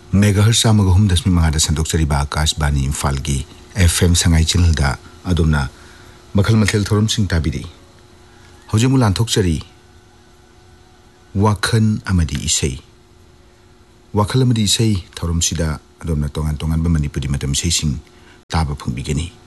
megahertz 103.5 संदोक्चरीबा Akashvani इम्फालगी FM Sangai चैनलदा अदोमना मखल मथेल थोरमसिंग ताबिरी हौजेमु लांथोक्चरी वाखन अमदी इसै वाखल अमदी इसै थोरमसिदा अदोमना तोंगान तोंगान मणिपुरी मतम इसैसिंग ताबा फंगबिगनी